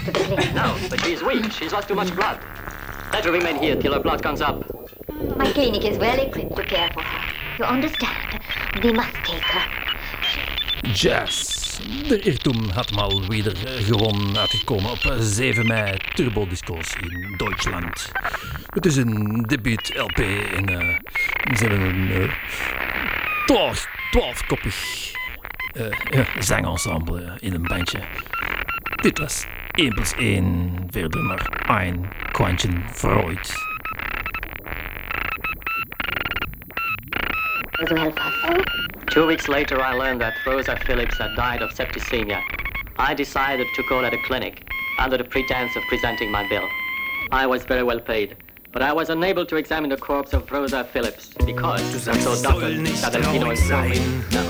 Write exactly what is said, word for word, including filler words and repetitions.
to the clinic. No, but she's weak. She's lost too much blood. Let her remain here till her blood comes up. My clinic is well equipped to care for her. You understand? We must take her. Jazz. De Irrtum had mal wieder gewonnen, uitgekomen op zeven mei Turbodiscos in Duitsland. Het is een debuut-L P en uh, ze hebben een uh, twaalf, twaalfkoppig uh, uh, zangensemble in een bandje. Dit was één plus één, verder naar een kwantje Freud. Two weeks later, I learned that Rosa Phillips had died of septicemia. I decided to call at a clinic under the pretense of presenting my bill. I was very well paid, but I was unable to examine the corpse of Rosa Phillips because, so Doctor Sadelfino informed me,